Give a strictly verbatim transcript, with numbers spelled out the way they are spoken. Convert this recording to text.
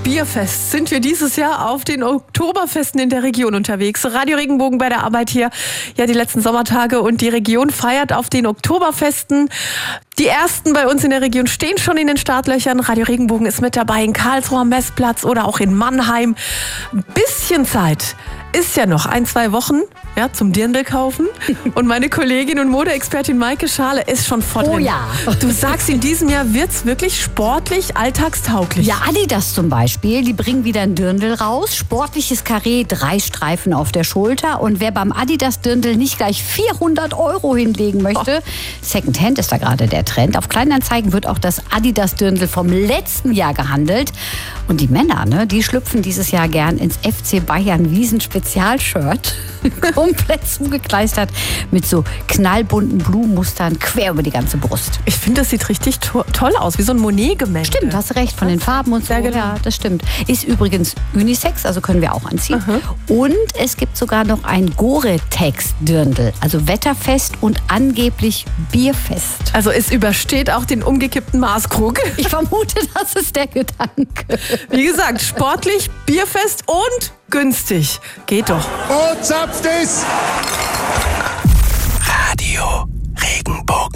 Bierfest sind wir dieses Jahr auf den Oktoberfesten in der Region unterwegs. Radio Regenbogen bei der Arbeit hier, ja, die letzten Sommertage, und die Region feiert auf den Oktoberfesten. Die ersten bei uns in der Region stehen schon in den Startlöchern. Radio Regenbogen ist mit dabei in Karlsruhe am Messplatz oder auch in Mannheim. Ein bisschen Zeit ist ja noch, ein, zwei Wochen, ja, zum Dirndl kaufen. Und meine Kollegin und Modeexpertin Maike Schale ist schon vor drin. Oh ja. Du sagst, in diesem Jahr wird's wirklich sportlich, alltagstauglich. Ja, Adidas zum Beispiel, die bringen wieder ein Dirndl raus. Sportliches Karree, drei Streifen auf der Schulter. Und wer beim Adidas Dirndl nicht gleich vierhundert Euro hinlegen möchte, oh. Secondhand ist da gerade der Trend. Auf Kleinanzeigen wird auch das Adidas Dirndl vom letzten Jahr gehandelt. Und die Männer, ne, die schlüpfen dieses Jahr gern ins F C Bayern Wiesen Spezialshirt. Komplett zugekleistert mit so knallbunten Blumenmustern quer über die ganze Brust. Ich finde, das sieht richtig to- toll aus, wie so ein Monet-Gemälde. Stimmt, hast recht, von den Farben und so. Sehr genau. Ja, das stimmt. Ist übrigens Unisex, also können wir auch anziehen. Mhm. Und es gibt sogar noch ein Gore-Tex-Dirndl, also wetterfest und angeblich bierfest. Also es übersteht auch den umgekippten Maßkrug. Ich vermute, das ist der Gedanke. Wie gesagt, sportlich, bierfest und günstig. Geht doch. Und zapft es! Radio Regenbogen.